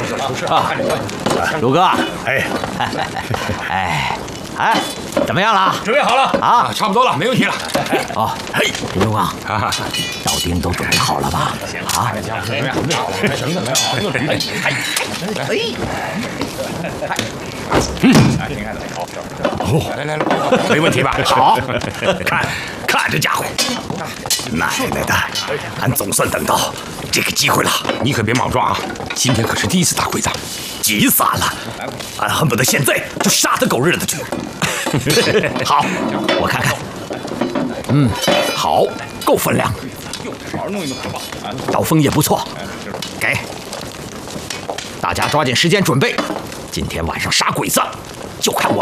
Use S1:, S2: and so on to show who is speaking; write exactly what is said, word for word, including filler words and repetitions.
S1: 啊，卢哥，
S2: 哎，
S1: 哎，哎，怎么样了？
S3: 准备好了
S1: 啊，
S3: 差不多了，没问题了。
S1: 哦，嘿，林中啊，
S3: 啊，
S1: 刀钉都准备好了吧？啊，
S3: 怎么样？准备好了，绳子没有？哎，哎，嗯，哦，来来来，没问题吧？
S2: 好，看看这家伙，奶奶的，俺总算等到这个机会了。
S3: 你可别莽撞啊！今天可是第一次打鬼子，
S2: 急死俺了，俺恨不得现在就杀他狗日的去。好，我看看，嗯，好，够分量，刀锋也不错，给，大家抓紧时间准备，今天晚上杀鬼子，就看我。